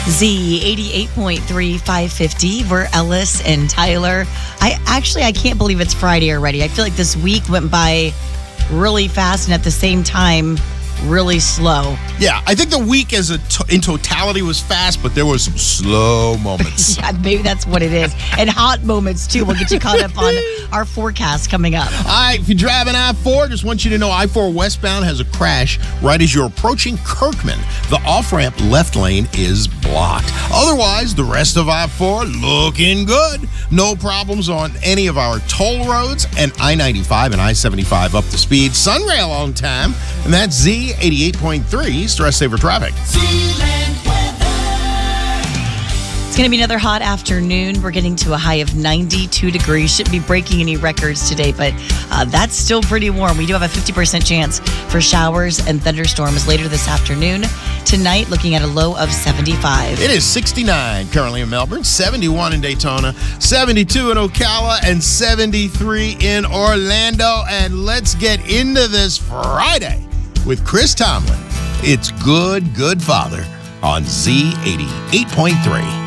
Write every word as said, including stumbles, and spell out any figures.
Z eighty-eight point three, five fifty. We're Ellis and Tyler. I actually, I can't believe it's Friday already. I feel like this week went by really fast and at the same time, really slow. Yeah, I think the week as a t- in totality was fast, but there were some slow moments. Yeah, maybe that's what it is. And hot moments, too. We'll get you caught up on our forecast coming up. All right, if you're driving I four, just want you to know I four westbound has a crash right as you're approaching Kirkman. The off-ramp left lane is blocked. Otherwise, the rest of I four looking good. No problems on any of our toll roads, and I ninety-five and I seventy-five up to speed. Sunrail on time, and that's Z eighty-eight point three, Stress Saver Traffic. It's going to be another hot afternoon. We're getting to a high of ninety-two degrees. Shouldn't be breaking any records today, but uh, that's still pretty warm. We do have a fifty percent chance for showers and thunderstorms later this afternoon. Tonight, looking at a low of seventy-five. It is sixty-nine currently in Melbourne, seventy-one in Daytona, seventy-two in Ocala, and seventy-three in Orlando. And let's get into this Friday with Chris Tomlin. It's Good, Good Father on Z eighty-eight point three.